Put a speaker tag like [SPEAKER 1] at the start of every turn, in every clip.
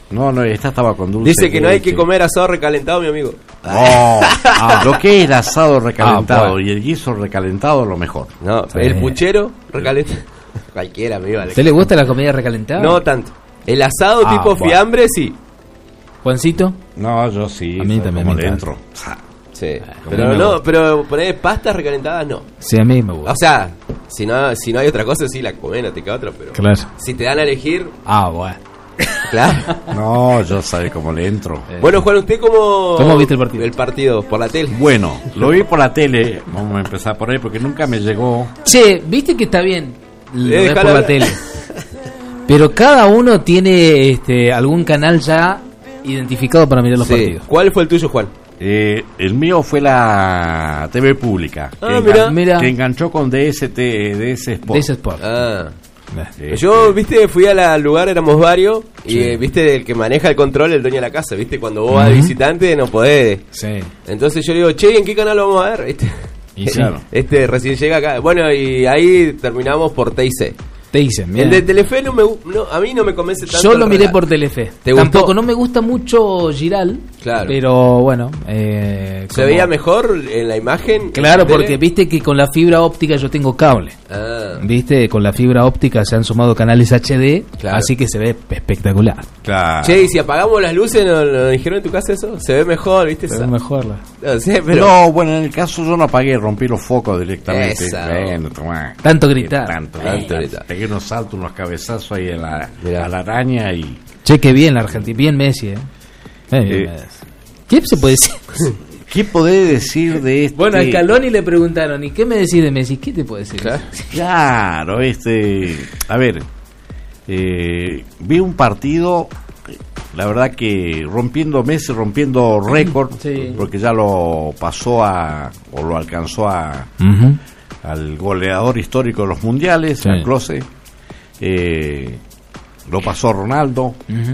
[SPEAKER 1] No, esta estaba con dulce.
[SPEAKER 2] Dice que no hay que comer asado recalentado, mi amigo.
[SPEAKER 1] No, lo que es el asado recalentado y el guiso recalentado, lo mejor.
[SPEAKER 2] No, sí. El puchero recalentado. Cualquiera, me iba a
[SPEAKER 3] ¿Te le gusta la comida recalentada?
[SPEAKER 2] No tanto. El asado tipo fiambre, sí.
[SPEAKER 3] ¿Juancito?
[SPEAKER 1] No, yo sí.
[SPEAKER 3] A mí también me
[SPEAKER 1] dentro.
[SPEAKER 2] Sí. Pero poner pastas recalentadas, no.
[SPEAKER 3] Sí, a mí me gusta.
[SPEAKER 2] O sea, si no hay otra cosa, sí, la comés, no te queda otra, pero...
[SPEAKER 3] Claro.
[SPEAKER 2] Si te dan a elegir...
[SPEAKER 3] Bueno.
[SPEAKER 2] Claro.
[SPEAKER 1] No, yo sabe cómo le entro.
[SPEAKER 2] Bueno, Juan, ¿usted cómo
[SPEAKER 3] viste el partido?
[SPEAKER 2] El partido, por la tele.
[SPEAKER 1] Bueno, lo vi por la tele. Vamos a empezar por ahí porque nunca me llegó.
[SPEAKER 3] Che, viste que está bien lo ves por la tele. Pero cada uno tiene algún canal ya identificado para mirar los partidos.
[SPEAKER 2] ¿Cuál fue el tuyo, Juan?
[SPEAKER 1] El mío fue la TV Pública.
[SPEAKER 3] Mira.
[SPEAKER 1] Que enganchó con DS Sport.
[SPEAKER 2] Yo, viste, fui al lugar, éramos varios, y viste, el que maneja el control, el dueño de la casa, viste, cuando vos vas de visitante no podés.
[SPEAKER 3] Sí.
[SPEAKER 2] Entonces yo le digo, che, ¿en qué canal lo vamos a ver?
[SPEAKER 3] Y claro.
[SPEAKER 2] Recién llega acá. Bueno, y ahí terminamos por TIC.
[SPEAKER 3] El
[SPEAKER 2] de Telefe a mí no me convence tanto.
[SPEAKER 3] Yo lo miré por Telefe.
[SPEAKER 2] Tampoco
[SPEAKER 3] no me gusta mucho Giral.
[SPEAKER 2] Claro.
[SPEAKER 3] Pero bueno.
[SPEAKER 2] ¿Se veía mejor en la imagen?
[SPEAKER 3] Claro, porque viste que con la fibra óptica yo tengo cable. Viste, con la fibra óptica se han sumado canales HD. Claro. Así que se ve espectacular.
[SPEAKER 1] Claro.
[SPEAKER 2] Che, y si apagamos las luces, ¿no dijeron en tu casa eso? Se ve mejor, viste.
[SPEAKER 3] Se ve mejor.
[SPEAKER 2] No sé, pero...
[SPEAKER 1] No, bueno, en el caso yo no apagué, rompí los focos directamente. Bueno, tomá.
[SPEAKER 3] Tanto gritar.
[SPEAKER 1] Tanto gritar. Pegué unos saltos, unos cabezazos ahí a la araña y...
[SPEAKER 3] Che, qué bien la Argentina, bien Messi, ¿Qué se puede decir?
[SPEAKER 1] ¿Qué podés decir de este?
[SPEAKER 3] Bueno, a Scaloni le preguntaron, ¿y qué me decís de Messi? ¿Qué te puedo decir?
[SPEAKER 1] Claro, a ver, vi un partido, la verdad que rompiendo Messi, rompiendo récord, porque ya lo pasó o lo alcanzó al goleador histórico de los mundiales, a Klose. Lo pasó Ronaldo.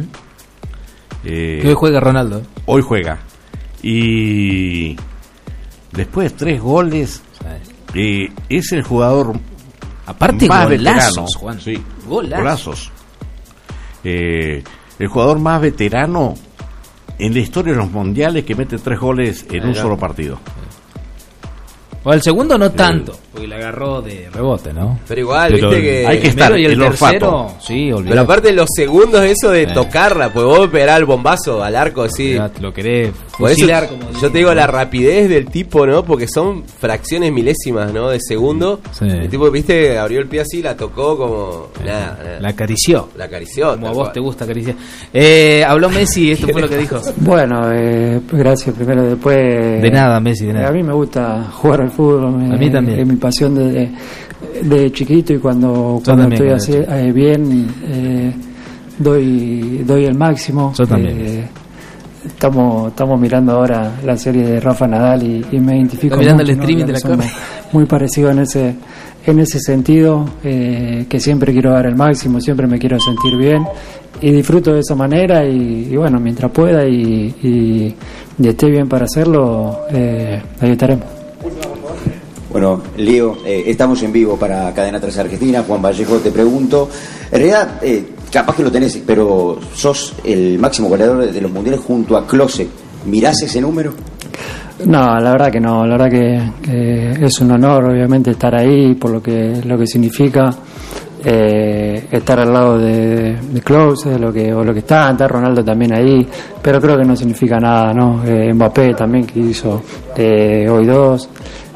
[SPEAKER 3] Hoy juega Ronaldo.
[SPEAKER 1] Hoy juega. Y después de 3 goles, es el jugador
[SPEAKER 3] aparte
[SPEAKER 1] más
[SPEAKER 3] golazos,
[SPEAKER 1] veterano.
[SPEAKER 3] Juan.
[SPEAKER 1] Sí, golazos. El jugador más veterano en la historia de los mundiales que mete 3 goles en un solo partido.
[SPEAKER 3] O el segundo no tanto, porque le agarró de rebote, ¿no?
[SPEAKER 2] Pero igual, viste que...
[SPEAKER 1] Hay que estar
[SPEAKER 3] y el
[SPEAKER 1] tercero,
[SPEAKER 3] olfato. Sí, olvidate.
[SPEAKER 2] Pero aparte los segundos eso de tocarla, pues vos pegar el bombazo al arco así...
[SPEAKER 3] Ya, te lo querés fusilar,
[SPEAKER 2] como yo te digo, la rapidez del tipo, ¿no? Porque son fracciones milésimas, ¿no? De segundo. Sí. El tipo, viste, abrió el pie así, la tocó como... Nada.
[SPEAKER 3] La acarició.
[SPEAKER 2] Como
[SPEAKER 3] a vos te gusta acariciar. Habló Messi, esto fue lo que dijo.
[SPEAKER 4] Bueno, gracias primero, después...
[SPEAKER 3] De nada, Messi, de nada.
[SPEAKER 4] A mí me gusta jugar al fútbol,
[SPEAKER 3] a mí también.
[SPEAKER 4] Es mi pasión de chiquito, y cuando estoy así, bien, doy el máximo.
[SPEAKER 3] Yo también.
[SPEAKER 4] Estamos mirando ahora la serie de Rafa Nadal y me identifico
[SPEAKER 3] mucho, mirando el
[SPEAKER 4] ¿no?
[SPEAKER 3] streaming de la cara.
[SPEAKER 4] Muy parecido en ese sentido, que siempre quiero dar el máximo, siempre me quiero sentir bien y disfruto de esa manera, y bueno, mientras pueda y esté bien para hacerlo, ahí estaremos.
[SPEAKER 5] Bueno, Leo, estamos en vivo para Cadena 3 Argentina. Juan Vallejo, te pregunto, en realidad, capaz que lo tenés, pero sos el máximo goleador de los mundiales junto a Klose. ¿Mirás ese número?
[SPEAKER 4] No, la verdad que no, la verdad que es un honor, obviamente, estar ahí por lo que significa estar al lado de Klose, lo que está Ronaldo también ahí, pero creo que no significa nada, ¿no? Mbappé también, que hizo hoy 2.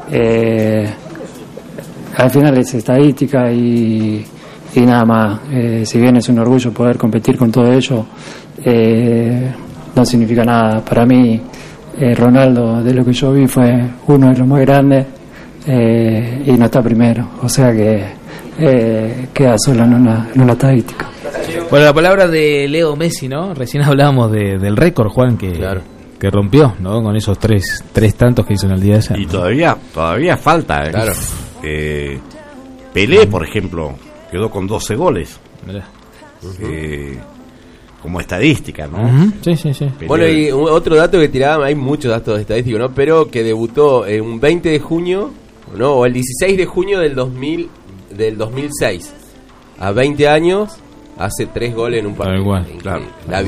[SPEAKER 4] Al final es estadística y nada más. Si bien es un orgullo poder competir con todo ello, no significa nada. Para mí, Ronaldo, de lo que yo vi, fue uno de los más grandes, y no está primero, o sea que queda solo en una estadística.
[SPEAKER 3] Bueno, la palabra de Leo Messi, ¿no? Recién hablábamos del récord, Juan, que rompió, ¿no? Con esos tres tantos que hizo en el día de ayer.
[SPEAKER 1] Y todavía falta,
[SPEAKER 2] Claro.
[SPEAKER 1] Pelé, por ejemplo, quedó con 12 goles. Como estadística, ¿no?
[SPEAKER 3] Sí.
[SPEAKER 2] Pelé. Bueno, y otro dato que tiraba, hay muchos datos estadísticos, ¿no? Pero que debutó un 20 de junio, ¿no? O el 16 de junio del 2006. A 20 años hace 3 goles en un partido.
[SPEAKER 3] Igual,
[SPEAKER 1] claro.
[SPEAKER 2] La